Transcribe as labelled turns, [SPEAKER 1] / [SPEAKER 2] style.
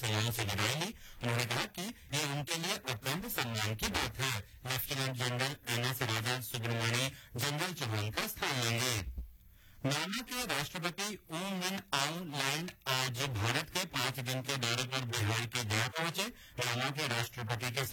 [SPEAKER 1] सेनाओं से विदाई ली। उन्होंने कहा कि ये उनके लिए अत्यंत सम्मान की बात है। लेफ्टिनेंट जनरल एनएस राजा सुब्रमण्य जनरल चौहान का स्थान लेंगे। म्यांमार के राष्ट्रपति ऊ मिन आउंग लाइन आज भारत के 5 दिन के दौरे पर बिहार के गया पहुंचे। म्यांमार के राष्ट्रपति के